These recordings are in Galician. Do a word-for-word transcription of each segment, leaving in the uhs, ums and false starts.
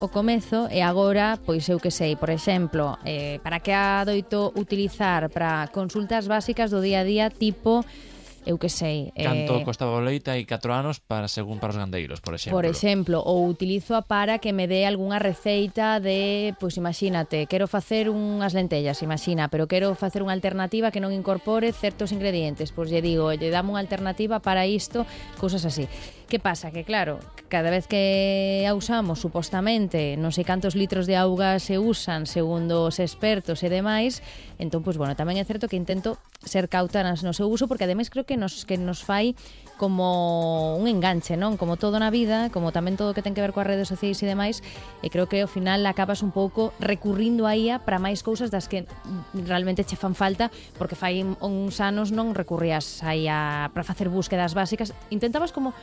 o comezo e agora, pois eu que sei, por exemplo, eh, para que a doito utilizar para consultas básicas do día a día tipo, eu que sei... Canto eh, costaba o leite hai catro anos para según para os gandeiros, por exemplo. Por exemplo, ou utilizo a para que me dé algunha receita de, pois imagínate, quero facer unhas lentellas, imagina, pero quero facer unha alternativa que non incorpore certos ingredientes, pois lle digo, lle dame unha alternativa para isto, cousas así. Que pasa? Que claro, cada vez que a usamos, supostamente, non sei cantos litros de auga se usan segundo os expertos e demais, entón, pois bueno, tamén é certo que intento ser cauta no seu uso, porque ademais creo que nos que nos fai como un enganche, non? Como todo na vida, como tamén todo o que ten que ver coas redes sociais e demais, e creo que ao final acabas un pouco recurrindo a I A para máis cousas das que realmente che fan falta, porque fai uns anos non recurrías a I A para facer búsquedas básicas, intentabas como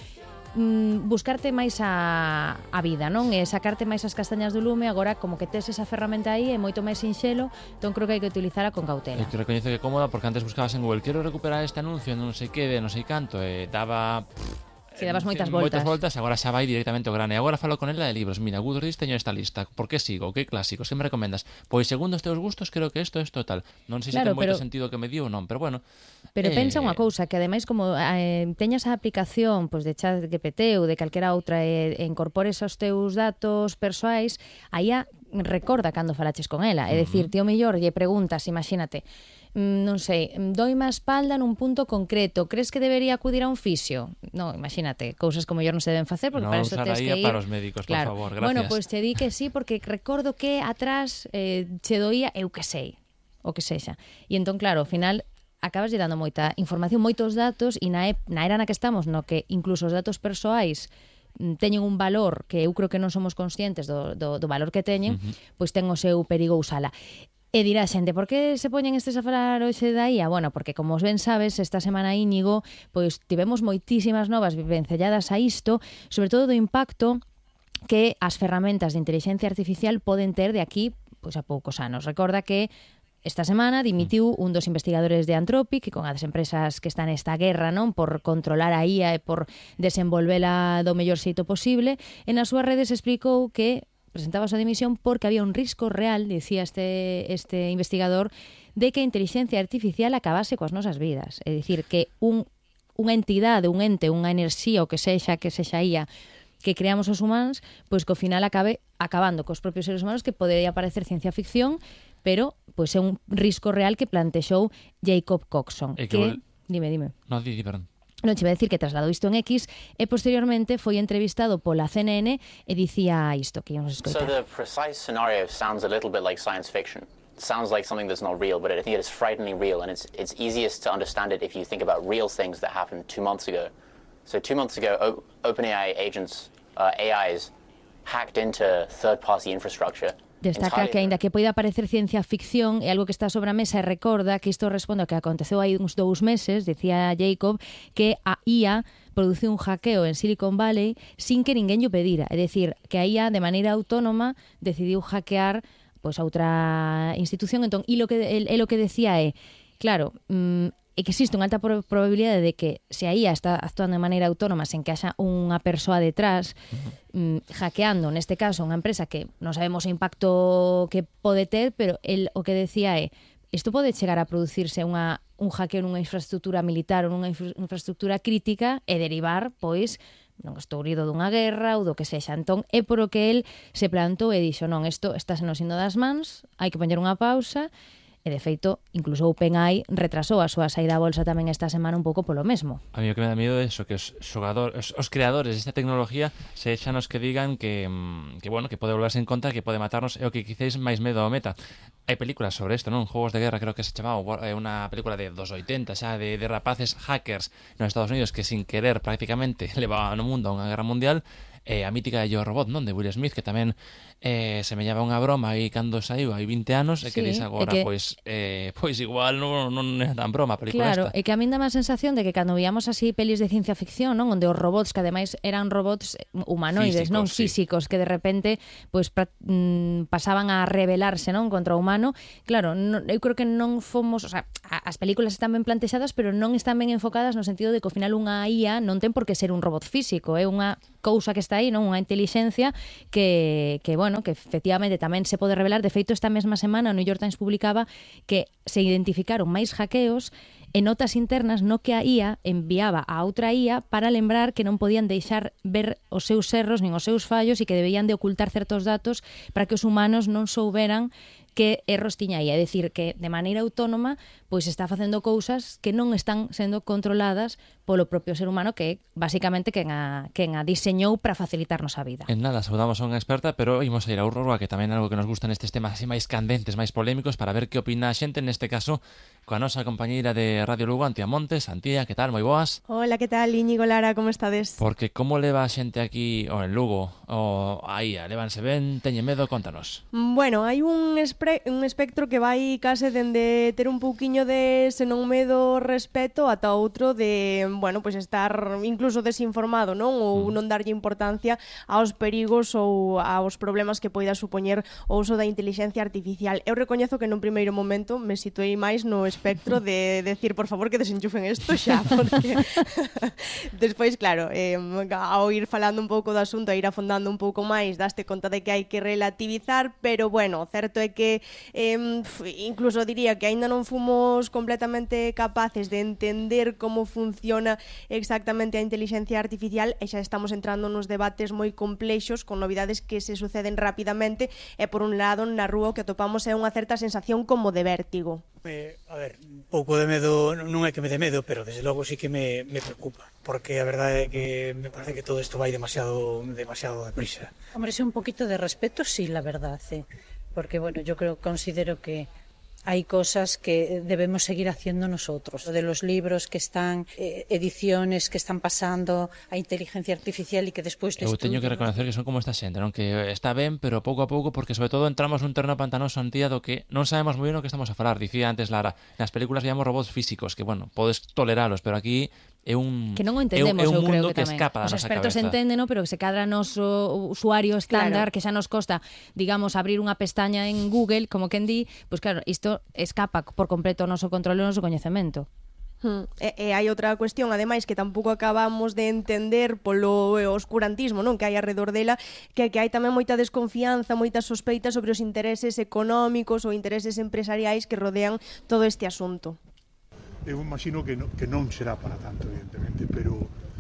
buscarte máis a, a vida, non? E sacarte máis as castañas do lume. Agora como que tes esa ferramenta aí, é moito máis sinxelo, entón creo que hai que utilizala con cautela. Eu te recoñezo que é cómoda porque antes buscabas en Google quero recuperar este anuncio, non sei que, de non sei canto, e daba... Si dabas moitas voltas. Moitas voltas, agora xa vai directamente ao grane. Agora falo con ela de libros. Mira, Goodreads teño esta lista. Por que sigo? Que clásicos? Que me recomendas? Pois segundo os teus gustos, creo que isto, isto, tal. Non sei se claro, ten moito pero, sentido que me dio ou non, pero bueno. Pero eh... pensa unha cousa, que ademais como eh, teñas a aplicación pois, de ChatGPT ou de calquera outra e, e incorpores os teus datos persoais, aí a recorda cando falaches con ela. É dicir, ti o mellor lle preguntas, imagínate, non sei, doime a espalda nun punto concreto, crees que debería acudir a un fisio? No, imagínate, cousas como mellor non se deben facer porque no, para iso tes que ir. para os médicos, claro. por favor, gracias. Bueno, pois pues te di que sí, porque recordo que atrás eh, che doía, eu que sei, o que sexa. E entón, claro, ao final acabas lle dando moita información, moitos datos, e na, e, na era na que estamos, no que incluso os datos persoais teñen un valor que eu creo que non somos conscientes do, do, do valor que teñen, uh-huh. pois ten o seu perigo usala. E dirá xente, por que se poñen estes a falar hoxe da I A? Bueno, porque como ben sabes, esta semana Íñigo, pois tivemos moitísimas novas vencelladas a isto, sobre todo do impacto que as ferramentas de inteligencia artificial poden ter de aquí pois a poucos anos. Recorda que esta semana dimitiu un dos investigadores de Anthropic, que con as empresas que están nesta guerra, non, por controlar a I A e por desenvolvela do mellor xeito posible, e nas súas redes explicou que presentaba a súa dimisión porque había un risco real, dicía este, este investigador, de que a inteligencia artificial acabase coas nosas vidas. É dicir, que un, unha entidade, un ente, unha enerxía, o que sexa, que sexa I A, que creamos os humanos, pois que ao final acabe acabando cos propios seres humanos, que podería parecer ciencia ficción, pero pois é un risco real que plantexou Jacob Coxon. Que, que, vol... Dime, dime. No, di, di, perdón. Non che vai a decir que trasladou isto en X e posteriormente foi entrevistado pola C N N e dicía isto, que íamos escoitar. So the precise scenario sounds a little bit like science fiction. It sounds like something that's not real, but I think it is frighteningly real, and it's it's easiest to understand it if you think about real things that happened two months ago. So two months ago, o- OpenAI agents, uh, A Is, hacked into third-party infrastructure. Destaca que, aínda que poida parecer ciencia ficción, é algo que está sobre a mesa e recorda que isto responde ao que aconteceu hai uns dous meses, decía Jacob, que a I A produciu un hackeo en Silicon Valley sin que ninguén lle pedira. É dicir, que a I A de maneira autónoma decidiu hackear pois, a outra institución. Entón, e lo que, el, el lo que decía é, claro, mmm, é que existe unha alta probabilidade de que se a I A está actuando de maneira autónoma sen que haxa unha persoa detrás uh-huh. mm, hackeando, neste caso, unha empresa que non sabemos o impacto que pode ter, pero el o que decía é isto pode chegar a producirse unha, un hackeo nunha infraestructura militar ou nunha infra, infraestructura crítica e derivar, pois, non estou rido dunha guerra ou do que sexa. Entón, é por o que el se plantou e dixo, non, isto está nos indo das mans, hai que poñer unha pausa. E, de feito, incluso OpenAI retrasou a súa saída a bolsa tamén esta semana un pouco polo mesmo. A mí o que me dá miedo é eso, que os xogadores, os, os creadores desta tecnología se echan os que digan que, que bueno, que pode volverse en contra, que pode matarnos, é o que quizáis máis medo ao meta. Hai películas sobre isto, non? Juegos de guerra, creo que se chamaba, é unha película de dos oitenta, xa, de, de rapaces hackers nos Estados Unidos que sin querer prácticamente levaban o mundo a unha guerra mundial. Eh, a mítica de Yo Robot, non? De Will Smith, que tamén eh, semellaba unha broma aí cando saiu hai vinte anos, e sí, que dis agora, que... pois eh, pois igual non, non é tan broma a película claro, esta. Claro, e que a min dá má sensación de que cando víamos así pelis de ciencia ficción, non? Onde os robots, que ademais eran robots humanoides, físicos, non sí. físicos, que de repente pois pra, mm, pasaban a rebelarse, non? Contra o humano. Claro, non, eu creo que non fomos, o sea, as películas están ben plantexadas, pero non están ben enfocadas no sentido de que ao final unha I A non ten por que ser un robot físico, é unha cousa que está aí, non? Unha intelixencia que, que, bueno, que efectivamente tamén se pode revelar. De feito, esta mesma semana o New York Times publicaba que se identificaron máis hackeos e notas internas no que a I A enviaba a outra I A para lembrar que non podían deixar ver os seus erros nin os seus fallos e que debían de ocultar certos datos para que os humanos non souberan que erros tiña aí, é dicir, que de maneira autónoma pois está facendo cousas que non están sendo controladas polo propio ser humano, que é basicamente quen a, quen a diseñou para facilitarnos a vida. En nada, saudamos a unha experta, pero imos a ir a Aurora, que tamén é algo que nos gustan estes temas así máis candentes, máis polémicos, para ver que opina a xente, neste caso, coa nosa compañeira de Radio Lugo, Antía Montes. Antía, que tal? Moi boas. Hola, que tal? Íñigo, Lara, como estades? Porque como leva a xente aquí, ou en Lugo, ou aí, levanse ben, teñen medo, contanos. Bueno, hai un, espre, un espectro que vai case dende ter un pouquiño de senón medo, respeto, ata outro de, bueno, pois estar incluso desinformado, non? Ou mm. non darlle importancia aos perigos ou aos problemas que poida supoñer o uso da inteligencia artificial. Eu recoñezo que nun primeiro momento me situei máis no espectro de decir, por favor, que desenchufen isto xa, porque despois, claro, eh, ao ir falando un pouco do asunto, a ir afondando un pouco máis, daste conta de que hai que relativizar, pero bueno, certo é que eh, incluso diría que aínda non fomos completamente capaces de entender como funciona exactamente a inteligencia artificial e xa estamos entrando nos debates moi complexos con novidades que se suceden rapidamente e por un lado na rúa o que atopamos é unha certa sensación como de vértigo. Eh, a ver, un pouco de medo non é que me dé medo, pero desde logo sí que me, me preocupa, porque a verdade é que me parece que todo isto vai demasiado demasiado deprisa. Hombre, sí, un poquito de respeto, sí, la verdad, sí. Porque, bueno, yo creo, considero que hay cosas que debemos seguir haciendo nosotros. De los libros que están, eh, ediciones que están pasando a inteligencia artificial y que despois de Eu teño que reconocer que son como esta xente, non? Que está ben, pero pouco a pouco, porque sobre todo entramos nun terreno pantanoso, Antía, do que non sabemos moi ben o que estamos a falar. Dicía antes Lara, nas películas veíamos robots físicos, que, bueno, podes toleralos, pero aquí é un que non o entendemos, é un, é un eu creo mundo que, que escapa da os nosa expertos cabeza. enténdeno, pero que se cadra noso usuario estándar, claro, que xa nos costa, digamos, abrir unha pestaña en Google, como quen di, pois pues claro, isto escapa por completo o noso control e o noso coñecemento. Hmm. E, e hai outra cuestión, ademais, que tampouco acabamos de entender polo oscurantismo, non, que hai alrededor dela, que, que hai tamén moita desconfianza, moita sospeita sobre os intereses económicos ou intereses empresariais que rodean todo este asunto. Eu imagino que, no, que non será para tanto, evidentemente, pero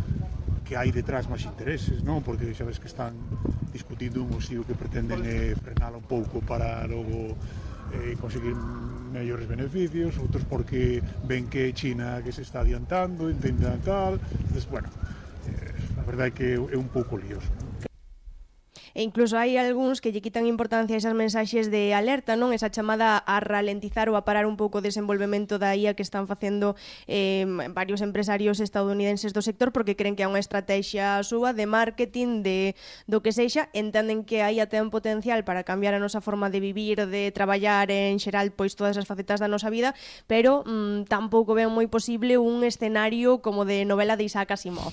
que hai detrás máis intereses, non? Porque xa ves que están discutindo un o que pretenden eh, frenala un pouco para logo eh, conseguir mellores beneficios, outros porque ven que China que se está adiantando, entenda tal, entonces, bueno, eh, a verdade é que é un pouco lioso, non? E incluso hai algúns que lle quitan importancia a esas mensaxes de alerta, non? Esa chamada a ralentizar ou a parar un pouco o desenvolvemento da I A que están facendo eh, varios empresarios estadounidenses do sector, porque creen que é unha estrategia súa de marketing, de do que sexa, entenden que a I A ten potencial para cambiar a nosa forma de vivir, de traballar en xeral, pois todas as facetas da nosa vida, pero mm, tampouco ven moi posible un escenario como de novela de Isaac Asimov.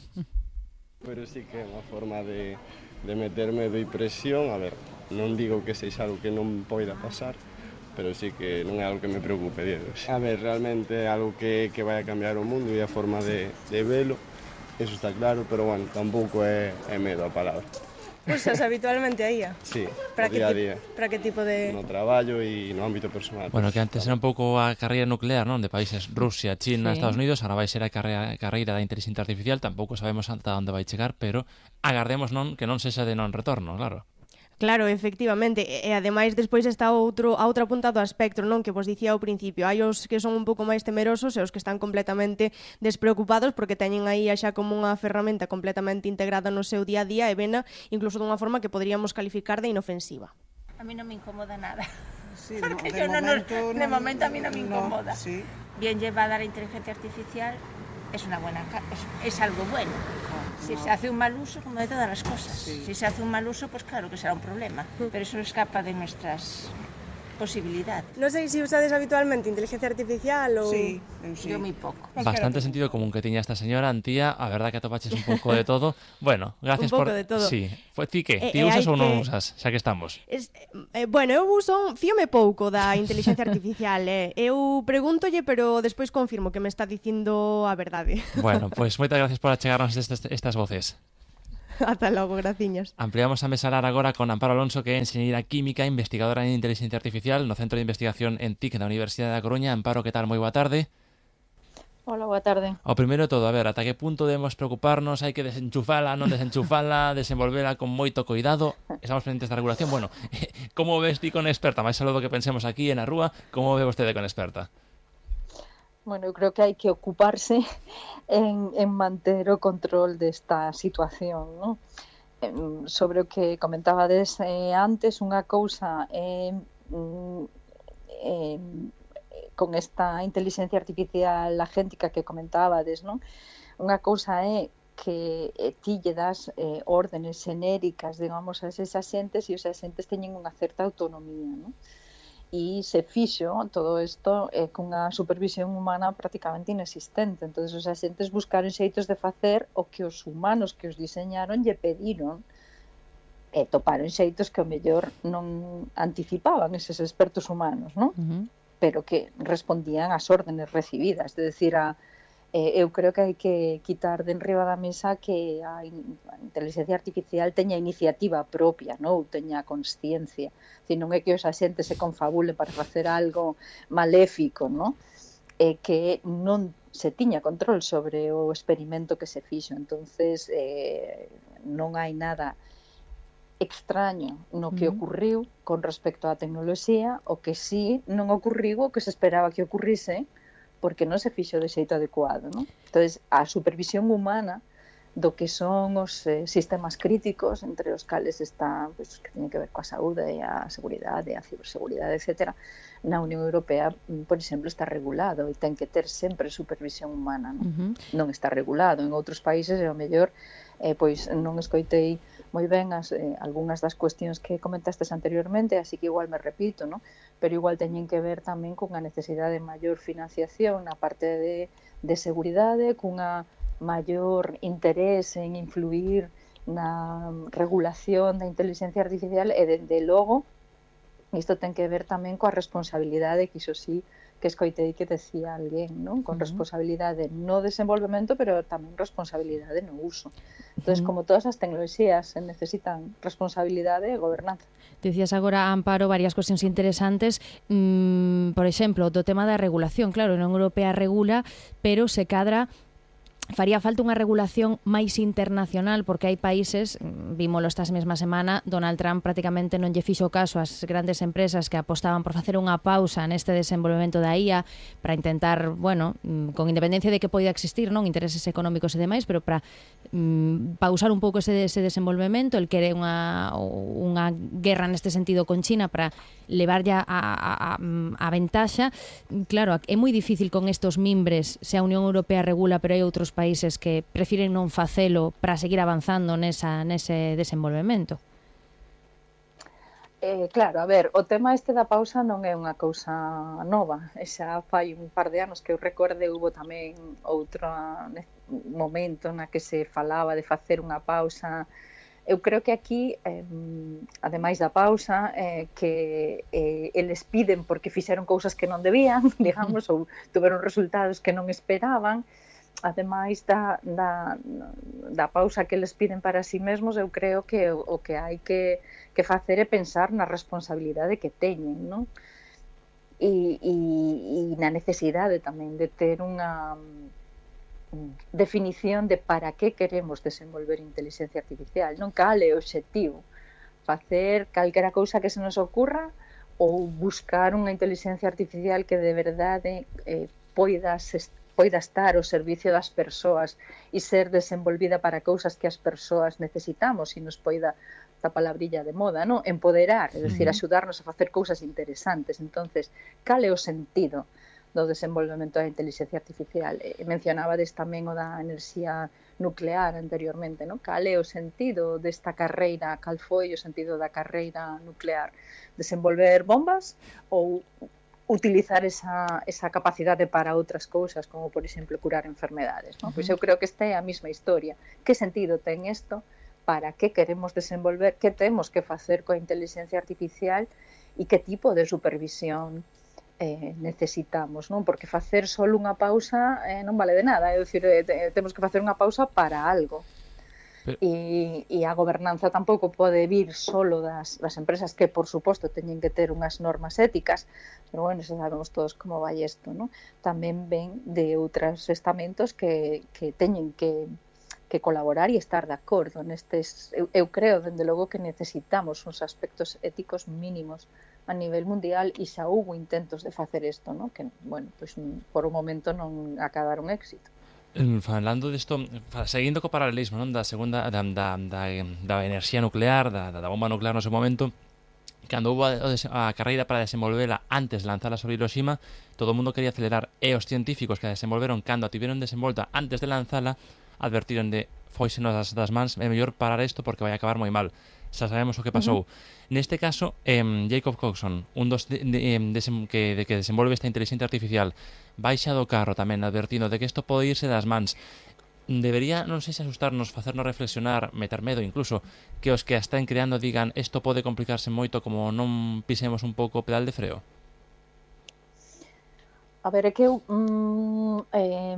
Pero sí que é unha forma de de meter medo e presión, a ver, non digo que sexa algo que non poida pasar, pero sí que non é algo que me preocupe, Diego. A ver, realmente é algo que, que vai a cambiar o mundo e a forma de, de velo, eso está claro, pero bueno, tampouco é, é medo a palabra. Usas habitualmente a I A? Sí, para o día a día. Para que tipo de... No traballo e no ámbito personal. Bueno, que antes era un pouco a carreira nuclear, non? De países Rusia, China, sí, Estados Unidos, ahora vai ser a carreira, carreira da inteligencia artificial, tampouco sabemos ata onde vai chegar, pero agardemos non que non sexa de non retorno, claro. Claro, efectivamente, e, e ademais despois está outro a outra punta do espectro, non, que vos dicía ao principio. Hai os que son un pouco máis temerosos e os que están completamente despreocupados porque teñen aí xa como unha ferramenta completamente integrada no seu día a día e vena incluso dunha forma que poderíamos calificar de inofensiva. A mí non me incomoda nada. Sí, porque no, de, yo momento, no, no, de momento a mí no me incomoda. No, sí. Bien llevada la inteligencia artificial es una buena es, es algo bueno. No, si no. se hace un mal uso, como de todas las cosas, sí. si se hace un mal uso, pues claro que será un problema, pero eso escapa de nuestras posibilidades. Non sei se usades habitualmente inteligencia artificial ou... Sí, sí. Yo muy poco. Bastante sentido común que tiña esta señora, Antía, a verdad que atopaches un pouco de todo. Bueno, gracias un pouco por... de todo. Sí. Pues ti que? Eh, ti eh, usas ou non que... usas, xa que estamos? Es, eh, bueno, eu uso, fíome pouco da inteligencia artificial, eh. Eu pregúntolle, pero despois confirmo que me está dicindo a verdade. Bueno, pois pues, moitas gracias por achegarnos estas, estas voces. Ata logo, graciñas. Ampliamos a mesalar agora con Amparo Alonso, que é enxeñeira química, investigadora en inteligencia artificial no Centro de Investigación en T I C da Universidade da Coruña. Amparo, que tal? Moi boa tarde. Hola, boa tarde. O primeiro de todo, a ver, ata que punto debemos preocuparnos? Hai que desenchufala, non desenchufala, desenvolvela con moito cuidado? Estamos pendientes da regulación. Bueno, como ves ti con experta? Mais algo do que pensemos aquí na rúa, como ve vostede con experta? Bueno, eu creo que hai que ocuparse en, en manter o control desta situación, ¿no? Sobre o que comentabades eh, antes, unha cousa é eh, eh, con esta inteligencia artificial agéntica que comentabades, non? Unha cousa é que eh, ti lle das eh, órdenes xenéricas, digamos, a eses axentes e os axentes teñen unha certa autonomía, non? E se fixo todo isto eh, cunha supervisión humana prácticamente inexistente. Entón, os axentes buscaron xeitos de facer o que os humanos que os diseñaron lle pediron e toparon xeitos que o mellor non anticipaban eses expertos humanos, non? Uh-huh. Pero que respondían ás órdenes recibidas. De decir, a, eh, eu creo que hai que quitar de enriba da mesa que a, in, a inteligencia artificial teña iniciativa propia, non? Teña consciencia. Si non é que os axentes se confabulen para facer algo maléfico, non? É que non se tiña control sobre o experimento que se fixo. Entonces, eh, non hai nada extraño no que ocurriu con respecto á tecnoloxía, o que sí non ocurriu o que se esperaba que ocurrise porque non se fixo de xeito adecuado, non? Entonces, a supervisión humana do que son os eh, sistemas críticos, entre os cales está, pues, que teñen que ver coa saúde, a seguridade, a ciberseguridade, etcétera, na Unión Europea, por exemplo, está regulado e ten que ter sempre supervisión humana, non? Uh-huh. Non está regulado. En outros países, e ao mellor, eh, pois non escoitei moi ben as, eh, algunhas das cuestións que comentastes anteriormente, así que igual me repito, ¿no? Pero igual teñen que ver tamén cunha necesidade de maior financiación na parte de, de seguridade, cunha maior interés en influir na regulación da inteligencia artificial e, dende logo, isto ten que ver tamén coa responsabilidade, que iso sí, que escoitei que decía alguén, non? Con responsabilidade no desenvolvemento, pero tamén responsabilidade no uso. Entón, como todas as tecnoloxías se necesitan responsabilidade e gobernanza. Dicías agora, Amparo, varias cuestións interesantes, mm, por exemplo, do tema da regulación. Claro, a Unión Europea regula, pero se cadra faría falta unha regulación máis internacional, porque hai países, vímolo esta mesma semana, Donald Trump prácticamente non lle fixo caso ás grandes empresas que apostaban por facer unha pausa neste desenvolvemento da I A para intentar, bueno, con independencia de que poida existir, non, intereses económicos e demais, pero para mm, pausar un pouco ese, ese desenvolvemento. El quere unha, unha guerra neste sentido con China para levarlle a, a, a, a ventaxa. Claro, é moi difícil con estos mimbres, se a Unión Europea regula, pero hai outros países que prefiren non facelo para seguir avanzando nesa, nese desenvolvemento. Eh, claro, a ver, o tema este da pausa non é unha cousa nova. Xa fai un par de anos que eu recorde, hubo tamén outro momento na que se falaba de facer unha pausa. Eu creo que aquí, eh, ademais da pausa, eh, que eh, eles piden porque fixeron cousas que non debían, digamos, ou tuveron resultados que non esperaban. Ademais da, da, da pausa que eles piden para si mesmos, eu creo que o, o que hai que, que facer é pensar na responsabilidade que teñen, non? E, e, e na necesidade tamén de ter unha definición de para que queremos desenvolver inteligencia artificial, non? Cal é o obxectivo? Facer calquera cousa que se nos ocurra ou buscar unha inteligencia artificial que de verdade eh, poida estar poida estar ao servicio das persoas e ser desenvolvida para cousas que as persoas necesitamos e nos poida, esta palabrilla de moda, non? Empoderar, é dicir, axudarnos a facer cousas interesantes. Entonces, cal é o sentido do desenvolvemento da inteligencia artificial? Eh, mencionabades tamén o da enerxía nuclear anteriormente, non? Cal é o sentido desta carreira? Cal foi o sentido da carreira nuclear? Desenvolver bombas ou utilizar esa, esa capacidade para outras cousas, como, por exemplo, curar enfermedades, non? Pois eu creo que esta é a mesma historia. Que sentido ten isto? Para que queremos desenvolver? Que temos que facer coa inteligencia artificial? E que tipo de supervisión eh, necesitamos, non? Porque facer só unha pausa eh, non vale de nada. É dicir, eh, temos que facer unha pausa para algo. Pero... E, e a gobernanza tampouco pode vir solo das, das empresas que, por suposto, teñen que ter unhas normas éticas, pero, bueno, xa sabemos todos como vai isto, non? Tamén ven de outros estamentos que, que teñen que, que colaborar e estar de acordo nestes. Eu, eu creo, dende logo, que necesitamos uns aspectos éticos mínimos a nivel mundial e xa houve intentos de facer isto, non? Que, bueno, pois, por un momento non acabaron éxito. Falando disto, seguindo co paralelismo, non, da segunda da, da, da, da enerxía nuclear, da, da bomba nuclear no seu momento, cando houve a, a carreira para desenvolvela antes de lanzala sobre Hiroshima, todo o mundo quería acelerar, e os científicos que a desenvolveron cando a tiveron desenvolta antes de lanzala advertiron de foisenos das, das mans, é mellor parar isto porque vai acabar moi mal. Xa sabemos o que pasou. Uh-huh. Neste caso, eh, Jacob Coxon, un dos de, de, de, que, de que desenvolve esta inteligencia artificial, baixa do carro tamén advertindo de que isto pode irse das mans. Debería, non sei se asustarnos, facernos reflexionar, meter medo incluso, que os que a están creando digan isto pode complicarse moito como non pisemos un pouco o pedal de freo? A ver, é que eu mm, eh,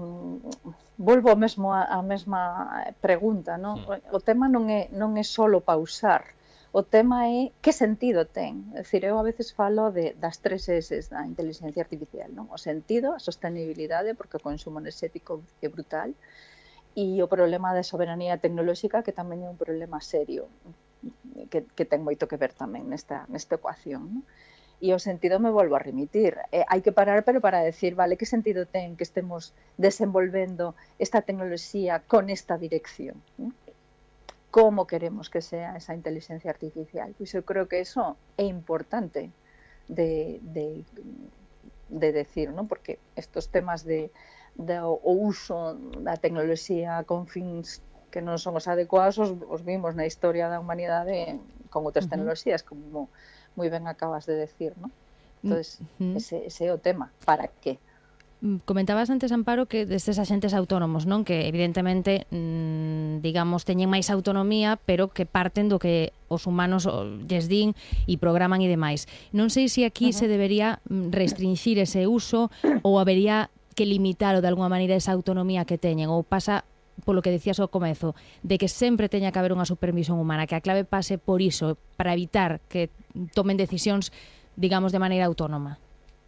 volvo ao mesmo a, a mesma pregunta, non? Mm. O tema non é non é solo pausar. O tema é que sentido ten. É dicir, eu a veces falo de, das tres S da inteligencia artificial, non? O sentido, a sostenibilidade, porque o consumo enerxético é brutal, e o problema da soberanía tecnolóxica, que tamén é un problema serio, que, que ten moito que ver tamén nesta, nesta ecuación, non? E o sentido me volvo a remitir. Eh, hai que parar, pero para decir, vale, que sentido ten que estemos desenvolvendo esta tecnoloxía con esta dirección? ¿Eh? Como queremos que sea esa inteligencia artificial? Pois eu creo que eso é importante de, de, de decir, ¿no? Porque estos temas de, de o uso da tecnoloxía con fins que non son os adecuados os, os vimos na historia da humanidade con outras uh-huh. tecnoloxías, como moi ben acabas de decir, ¿no? Entonces, uh-huh. ese, ese é o tema. Para qué? Comentabas antes, Amparo, que destes axentes autónomos, non? Que evidentemente, mmm, digamos, teñen máis autonomía, pero que parten do que os humanos lles din e programan e demais. Non sei se aquí uh-huh. se debería restringir ese uso ou habería que limitalo de alguma maneira esa autonomía que teñen, ou pasa polo que decías ao comezo, de que sempre teña que haber unha supervisión humana, que a clave pase por iso, para evitar que tomen decisións, digamos, de maneira autónoma.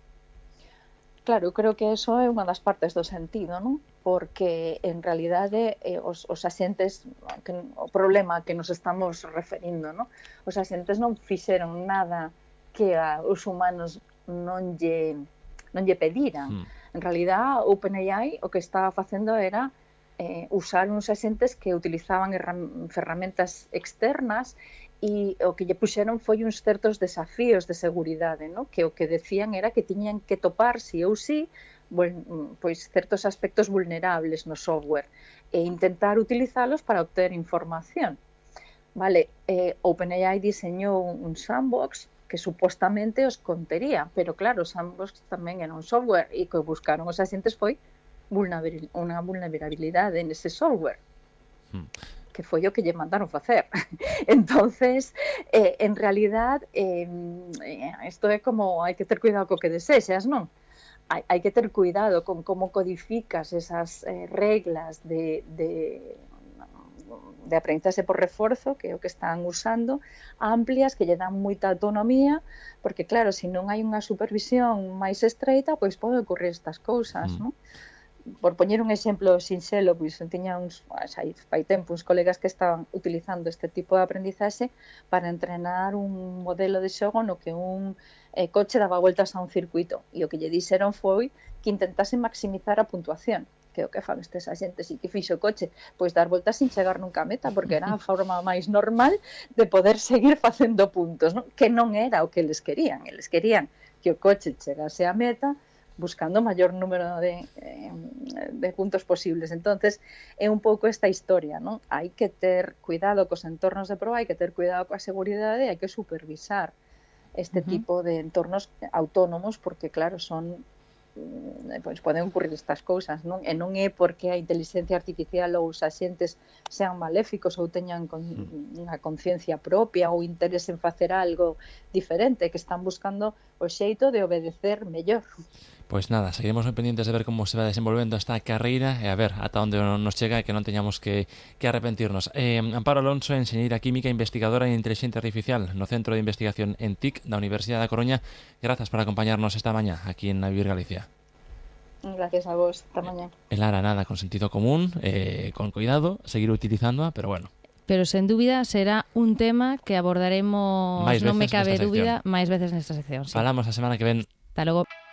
Claro, creo que eso é unha das partes do sentido, non? Porque, en realidade, eh, os, os axentes, que, o problema que nos estamos referindo, non? Os axentes non fixeron nada que a, os humanos non lle, non lle pediran. Mm. En realidade, OpenAI o que estaba facendo era Eh, usar uns axentes que utilizaban ferramentas externas e o que lle puxeron foi uns certos desafíos de seguridade, ¿no? Que o que decían era que tiñan que topar si ou si bueno, pois certos aspectos vulnerables no software e intentar utilizalos para obter información. Vale, eh, OpenAI diseñou un sandbox que supostamente os contería, pero claro, o sandbox tamén era un software e que buscaron os axentes foi unha vulnerabilidade nese software hmm. que foi o que lle mandaron facer. Entonces, eh, en realidad eh, isto é como hai que ter cuidado co que desexas, non? Hai, hai que ter cuidado con como codificas esas eh, reglas de, de, de aprendizaxe por reforzo, que é o que están usando, amplias, que lle dan moita autonomía, porque claro, se non hai unha supervisión máis estreita, pois pode ocurrir estas cousas, hmm. non? Por poñer un exemplo sinxelo, pois tiña uns, hai, hai tempo uns colegas que estaban utilizando este tipo de aprendizaxe para entrenar un modelo de xogo no que un eh, coche daba voltas a un circuito e o que lle dixeron foi que intentase maximizar a puntuación, que é o que fan estes axentes e que fixo o coche, pois dar voltas sin chegar nunca a meta, porque era a forma máis normal de poder seguir facendo puntos, non? Que non era o que eles querían, eles querían que o coche chegase a meta buscando o maior número de, eh, de puntos posibles. Entonces, é un pouco esta historia, non? Hai que ter cuidado cos entornos de proba, hai que ter cuidado coa seguridade, hai que supervisar este uh-huh. tipo de entornos autónomos, porque, claro, son pois poden ocurrir estas cousas, non? E non é porque a inteligencia artificial ou os axentes sean maléficos ou teñan con, unha conciencia propia ou interese en facer algo diferente, que están buscando o xeito de obedecer mellor. Pois nada, seguiremos moi pendientes de ver como se va desenvolvendo esta carreira e a ver ata onde nos chega e que non teñamos que, que arrepentirnos. Eh, Amparo Alonso, enxeñeira química, investigadora en Intelixencia Artificial no Centro de Investigación en T I C da Universidade da Coruña. Grazas por acompañarnos esta mañá aquí en A Vivir Galicia. Gracias a vos, esta mañá. El Lara, nada, con sentido común, eh, con cuidado, seguir utilizándoa, pero bueno. Pero sen dúbida será un tema que abordaremos, non me cabe dúbida, máis veces nesta sección. Sí. Falamos a semana que ven. Hasta logo.